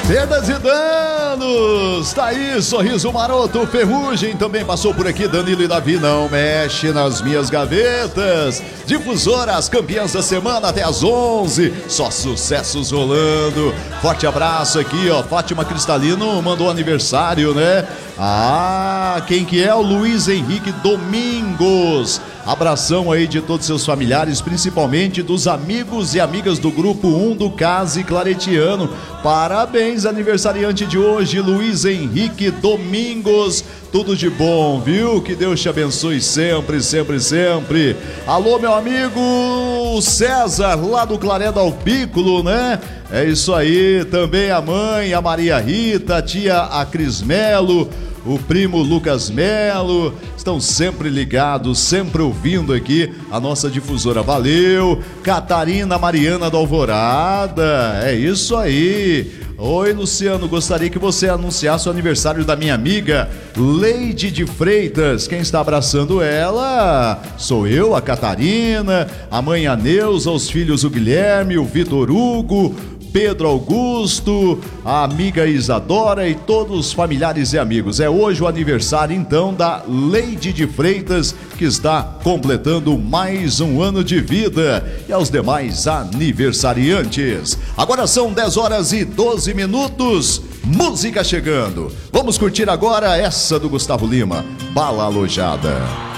Perdas e danos, tá aí, Sorriso Maroto, Ferrugem também passou por aqui, Danilo e Davi, não mexe nas minhas gavetas. Difusora, as campeãs da semana até às 11, só sucessos rolando. Forte abraço aqui, ó, Fátima Cristalino mandou aniversário, né? Ah, quem que é? O Luiz Henrique Domingos. Abração aí de todos seus familiares, principalmente dos amigos e amigas do Grupo 1 do Case Claretiano. Parabéns, aniversariante de hoje, Luiz Henrique Domingos. Tudo de bom, viu? Que Deus te abençoe sempre, sempre, sempre. Alô, meu amigo César, lá do Claré do Alpículo, né? É isso aí, também a mãe, a Maria Rita, a tia a Cris Melo, o primo Lucas Melo, estão sempre ligados, sempre ouvindo aqui a nossa difusora. Valeu, Catarina Mariana do Alvorada, é isso aí. Oi, Luciano, gostaria que você anunciasse o aniversário da minha amiga Leide de Freitas. Quem está abraçando ela sou eu, a Catarina, a mãe a Neuza, os filhos o Guilherme, o Vitor Hugo, Pedro Augusto, a amiga Isadora e todos os familiares e amigos. É hoje o aniversário então da Leide de Freitas, que está completando mais um ano de vida, e aos demais aniversariantes. Agora são 10h12, música chegando. Vamos curtir agora essa do Gustavo Lima, Bala Alojada.